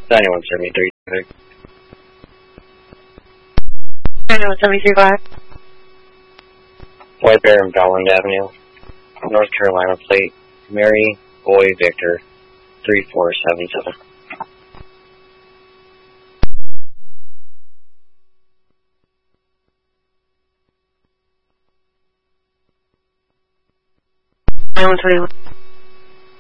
9173. 9173, White Bear and Bowland Avenue, North Carolina plate, Mary Boy Victor 3477. One 21.